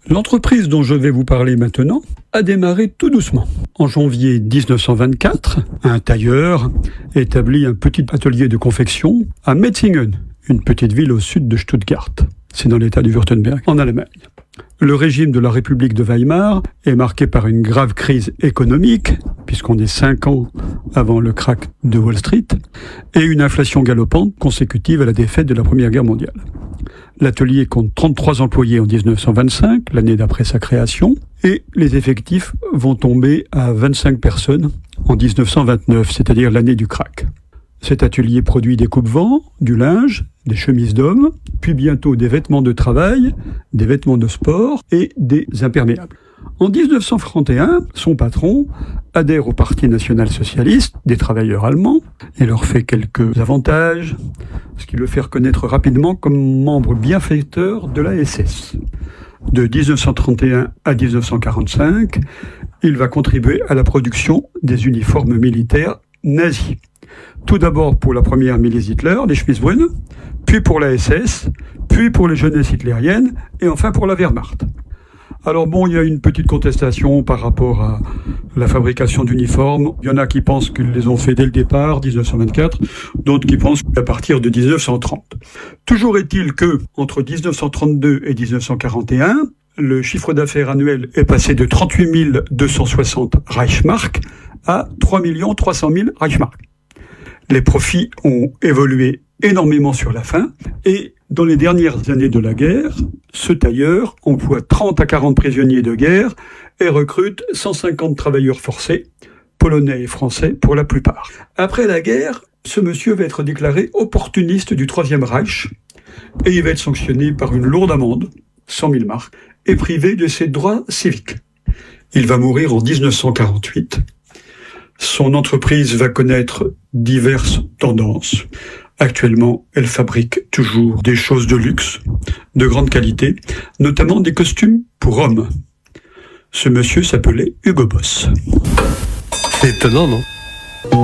L'entreprise dont je vais vous parler maintenant a démarré tout doucement. En janvier 1924, un tailleur établit un petit atelier de confection à Metzingen, une petite ville au sud de Stuttgart. C'est dans l'état du Württemberg, en Allemagne. Le régime de la République de Weimar est marqué par une grave crise économique, puisqu'on est 5 ans avant le krach de Wall Street, et une inflation galopante consécutive à la défaite de la Première Guerre mondiale. L'atelier compte 33 employés en 1925, l'année d'après sa création, et les effectifs vont tomber à 25 personnes en 1929, c'est-à-dire l'année du krach. Cet atelier produit des coupe-vents, du linge, des chemises d'hommes, puis bientôt des vêtements de travail, des vêtements de sport et des imperméables. En 1931, son patron adhère au Parti national-socialiste des travailleurs allemands et leur fait quelques avantages, ce qui le fait reconnaître rapidement comme membre bienfaiteur de la SS. De 1931 à 1945, il va contribuer à la production des uniformes militaires nazis. Tout d'abord pour la première milice Hitler, les Schmitzbrunn, puis pour la SS, puis pour les jeunesses hitlériennes, et enfin pour la Wehrmacht. Alors bon, il y a une petite contestation par rapport à la fabrication d'uniformes. Il y en a qui pensent qu'ils les ont fait dès le départ, 1924, d'autres qui pensent qu'à partir de 1930. Toujours est-il que, entre 1932 et 1941, le chiffre d'affaires annuel est passé de 38 260 Reichsmark à 3 300 000 Reichsmark. Les profits ont évolué énormément sur la fin et dans les dernières années de la guerre, ce tailleur emploie 30 à 40 prisonniers de guerre et recrute 150 travailleurs forcés, polonais et français pour la plupart. Après la guerre, ce monsieur va être déclaré opportuniste du Troisième Reich et il va être sanctionné par une lourde amende, 100 000 marks, et privé de ses droits civiques. Il va mourir en 1948. Son entreprise va connaître diverses tendances. Actuellement, elle fabrique toujours des choses de luxe, de grande qualité, notamment des costumes pour hommes. Ce monsieur s'appelait Hugo Boss. C'est étonnant, non ?